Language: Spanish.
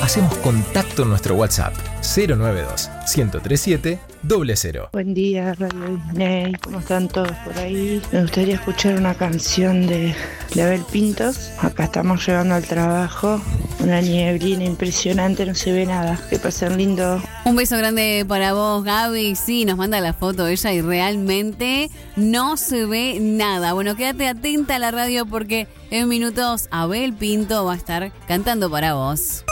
hacemos contacto en nuestro WhatsApp 092-1037-000. Buen día, Radio Disney. ¿Cómo están todos por ahí? Me gustaría escuchar una canción de Abel Pintos. Acá estamos llegando al trabajo. Una nieblina impresionante, no se ve nada. Que pasen lindo. Un beso grande para vos, Gaby. Sí, nos manda la foto ella y realmente no se ve nada. Bueno, quédate atenta a la radio porque en minutos Abel Pinto va a estar cantando para vos.